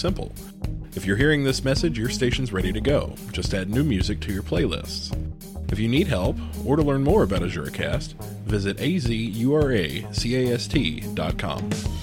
simple. If you're hearing this message, your station's ready to go. Just add new music to your playlists. If you need help, or to learn more about AzuraCast, visit azuracast.com.